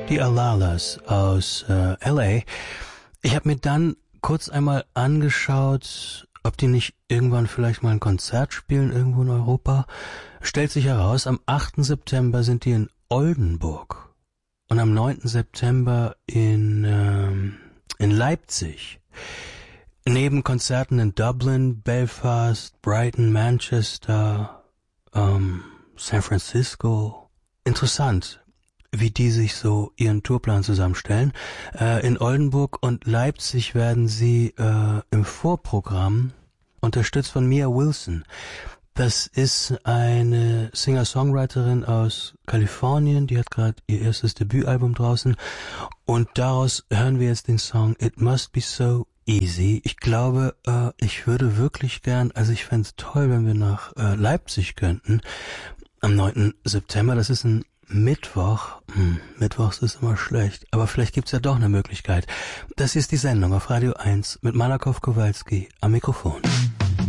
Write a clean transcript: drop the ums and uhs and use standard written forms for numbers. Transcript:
Die Alalas aus L.A. Ich habe mir dann kurz einmal angeschaut, ob die nicht irgendwann vielleicht mal ein Konzert spielen irgendwo in Europa. Stellt sich heraus, am 8. September sind die in Oldenburg und am 9. September in Leipzig. Neben Konzerten in Dublin, Belfast, Brighton, Manchester, San Francisco. Interessant, wie die sich so ihren Tourplan zusammenstellen. In Oldenburg und Leipzig werden sie im Vorprogramm unterstützt von Mia Wilson. Das ist eine Singer-Songwriterin aus Kalifornien, die hat gerade ihr erstes Debütalbum draußen und daraus hören wir jetzt den Song It Must Be So Easy. Ich glaube, ich würde wirklich gern, also ich fände es toll, wenn wir nach Leipzig könnten am 9. September. Das ist ein Mittwoch. Mittwochs ist immer schlecht, aber vielleicht gibt's ja doch eine Möglichkeit. Das hier ist die Sendung auf Radio 1 mit Malakow Kowalski am Mikrofon.